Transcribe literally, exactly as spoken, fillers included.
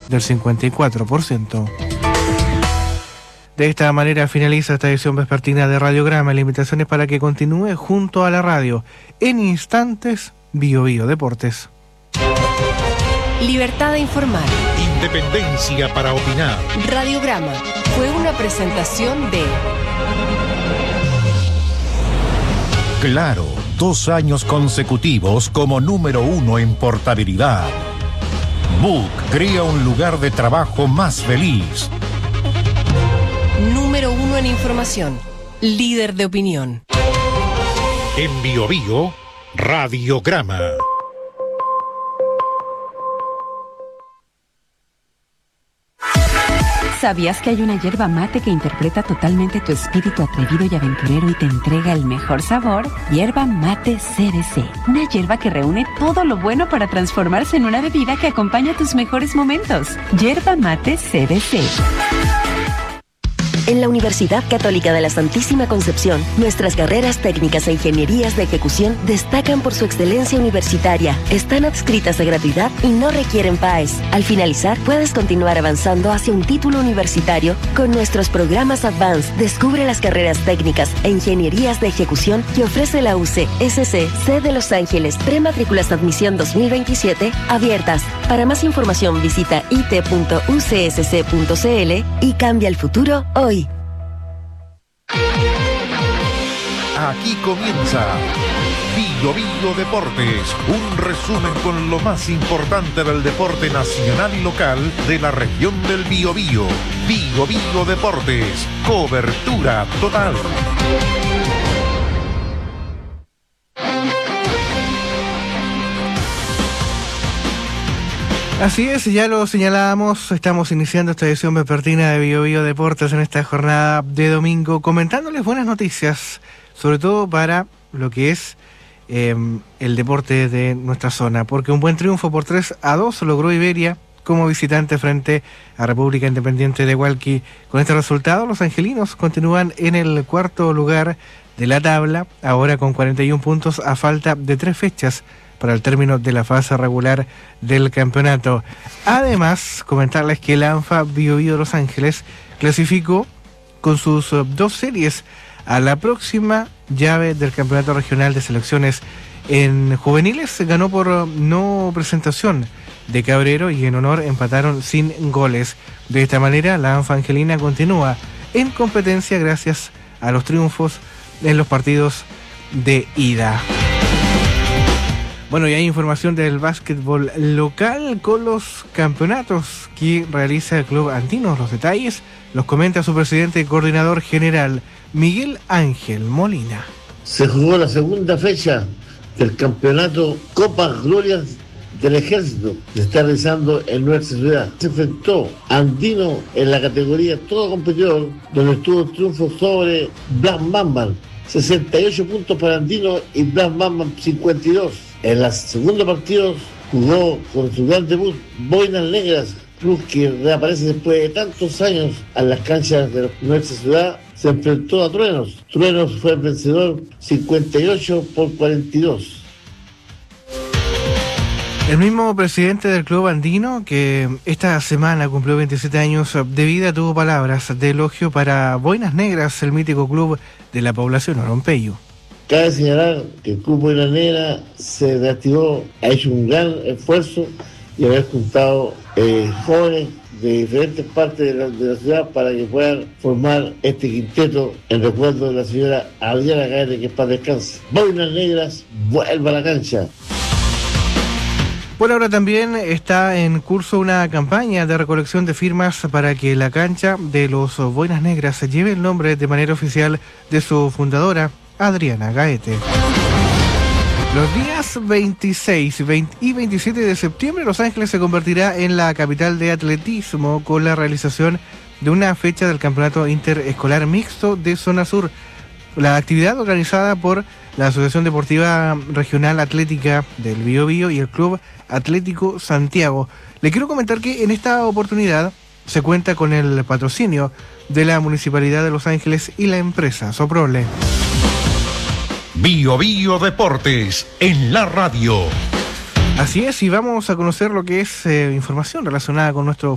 del cincuenta y cuatro por ciento. De esta manera finaliza esta edición vespertina de Radiograma. La invitación es para que continúe junto a la radio. En instantes, Bio Bio Deportes. Libertad de informar. Independencia para opinar. Radiograma fue una presentación de... Claro, dos años consecutivos como número uno en portabilidad. Book crea un lugar de trabajo más feliz. Número uno en información. Líder de opinión. En Bio Bio, Radiograma. ¿Sabías que hay una yerba mate que interpreta totalmente tu espíritu atrevido y aventurero y te entrega el mejor sabor? Yerba Mate C B C. Una yerba que reúne todo lo bueno para transformarse en una bebida que acompaña tus mejores momentos. Yerba Mate C B C. En la Universidad Católica de la Santísima Concepción, nuestras carreras técnicas e ingenierías de ejecución destacan por su excelencia universitaria, están adscritas a gratuidad y no requieren P A E S. Al finalizar, puedes continuar avanzando hacia un título universitario con nuestros programas Advanced. Descubre las carreras técnicas e ingenierías de ejecución que ofrece la U C S C C de Los Ángeles. Prematrículas de admisión dos mil veintisiete abiertas. Para más información visita i t punto u c s c punto c l y cambia el futuro hoy. Aquí comienza Bio Bio Deportes, un resumen con lo más importante del deporte nacional y local de la región del Biobío. Bio Bio Deportes, cobertura total. Así es, ya lo señalábamos, estamos iniciando esta edición vespertina de Bio Bio Deportes en esta jornada de domingo, comentándoles buenas noticias, sobre todo para lo que es eh, el deporte de nuestra zona, porque un buen triunfo por tres a dos logró Iberia como visitante frente a República Independiente de Hualqui. Con este resultado, los angelinos continúan en el cuarto lugar de la tabla, ahora con cuarenta y un puntos a falta de tres fechas para el término de la fase regular del campeonato. Además, comentarles que el ANFA Bio Bio de Los Ángeles clasificó con sus uh, dos series a la próxima llave del campeonato regional de selecciones. En juveniles ganó por uh, no presentación de Cabrero y en honor empataron sin goles. De esta manera, la ANFA angelina continúa en competencia gracias a los triunfos en los partidos de ida. Bueno, y hay información del básquetbol local con los campeonatos que realiza el Club Andino. Los detalles los comenta su presidente y coordinador general, Miguel Ángel Molina. Se jugó la segunda fecha del campeonato Copa Glorias del Ejército, que está realizando en nuestra ciudad. Se enfrentó Andino en la categoría todo competidor, donde estuvo el triunfo sobre Black Mamba, sesenta y ocho puntos para Andino y Black Mamba cincuenta y dos. En el segundo partido jugó con su gran debut Boinas Negras, club que reaparece después de tantos años en las canchas de nuestra ciudad. Se enfrentó a Truenos. Truenos fue el vencedor cincuenta y ocho por cuarenta y dos. El mismo presidente del Club Andino, que esta semana cumplió veintisiete años de vida, tuvo palabras de elogio para Boinas Negras, el mítico club de la población Orompeyo. Cabe señalar que el Club Boinas Negras se reactivó, ha hecho un gran esfuerzo y haber juntado eh, jóvenes de diferentes partes de la, de la ciudad para que puedan formar este quinteto en recuerdo de la señora Adriana Gaete, que es para descanse. Boinas Negras, vuelva a la cancha. Por ahora también está en curso una campaña de recolección de firmas para que la cancha de los Boinas Negras lleve el nombre de manera oficial de su fundadora, Adriana Gaete. Los días veintiséis y veintisiete de septiembre, Los Ángeles se convertirá en la capital de atletismo con la realización de una fecha del Campeonato Interescolar Mixto de Zona Sur. La actividad organizada por la Asociación Deportiva Regional Atlética del Biobío y el Club Atlético Santiago. Le quiero comentar que en esta oportunidad se cuenta con el patrocinio de la Municipalidad de Los Ángeles y la empresa Soprole. Bio Bio Deportes en la radio. Así es, y vamos a conocer lo que es eh, información relacionada con nuestro